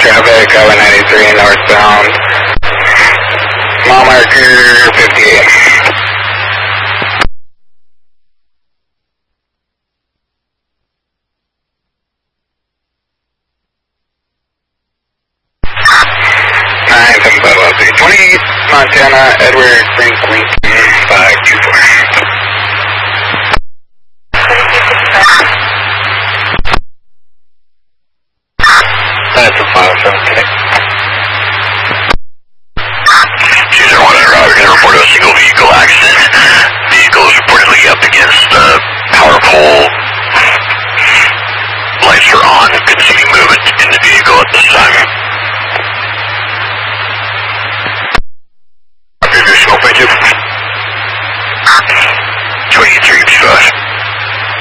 traffic, Highway 93 northbound. Mile marker 58. Montana, Edward Frank Lincoln 524.